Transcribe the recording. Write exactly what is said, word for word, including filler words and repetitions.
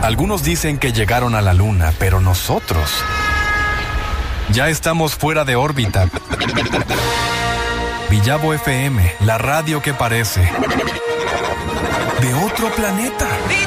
Algunos dicen que llegaron a la luna, pero nosotros ya estamos fuera de órbita. Villavo F M, la radio que parece de otro planeta.